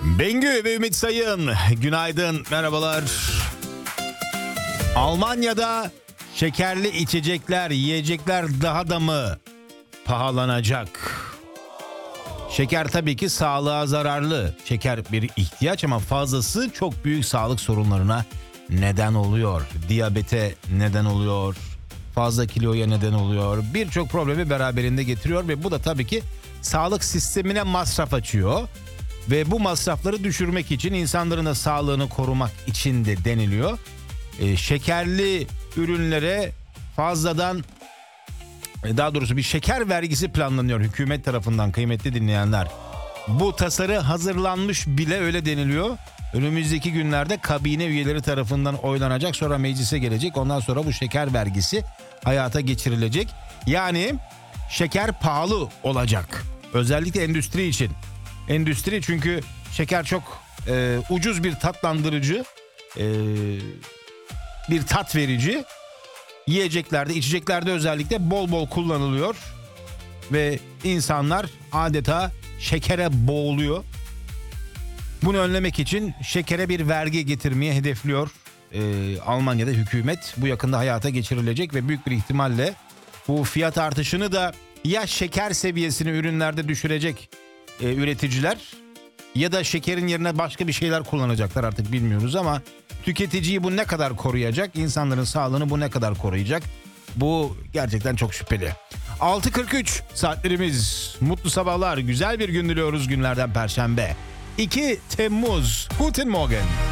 Bengü ve Ümit Sayın, günaydın, merhabalar. Almanya'da şekerli içecekler, yiyecekler daha da mı pahalanacak? Şeker tabii ki sağlığa zararlı. Şeker bir ihtiyaç ama fazlası çok büyük sağlık sorunlarına neden oluyor. Diyabete neden oluyor. Fazla kiloya neden oluyor. Birçok problemi beraberinde getiriyor ve bu da tabii ki sağlık sistemine masraf açıyor. Ve bu masrafları düşürmek için, insanların da sağlığını korumak için de deniliyor. Şekerli ürünlere fazladan, daha doğrusu bir şeker vergisi planlanıyor hükümet tarafından, kıymetli dinleyenler. Bu tasarı hazırlanmış bile, öyle deniliyor. Önümüzdeki günlerde kabine üyeleri tarafından oylanacak, sonra meclise gelecek. Ondan sonra bu şeker vergisi hayata geçirilecek. Yani şeker pahalı olacak. Özellikle endüstri için. Endüstri, çünkü şeker çok ucuz bir tatlandırıcı, bir tat verici. Yiyeceklerde, içeceklerde özellikle bol bol kullanılıyor. Ve insanlar adeta şekere boğuluyor. Bunu önlemek için şekere bir vergi getirmeye hedefliyor Almanya'da hükümet. Bu yakında hayata geçirilecek ve büyük bir ihtimalle bu fiyat artışını da ya şeker seviyesini ürünlerde düşürecek üreticiler ya da şekerin yerine başka bir şeyler kullanacaklar, artık bilmiyoruz ama tüketiciyi bu ne kadar koruyacak, insanların sağlığını bu ne kadar koruyacak, bu gerçekten çok şüpheli. 6.43 saatlerimiz, mutlu sabahlar, güzel bir gün diliyoruz, günlerden Perşembe 2 Temmuz. Guten Morgen.